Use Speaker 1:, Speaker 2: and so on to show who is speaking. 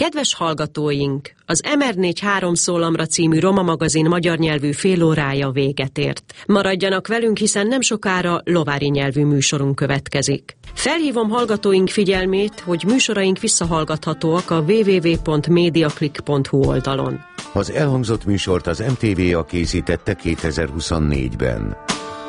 Speaker 1: Kedves hallgatóink, az MR4 szólamra című Roma magazin magyar nyelvű félórája véget ért. Maradjanak velünk, hiszen nem sokára lovári nyelvű műsorunk következik. Felhívom hallgatóink figyelmét, hogy műsoraink visszahallgathatóak a www.mediaclick.hu oldalon.
Speaker 2: Az elhangzott műsort az MTVA készítette 2024-ben.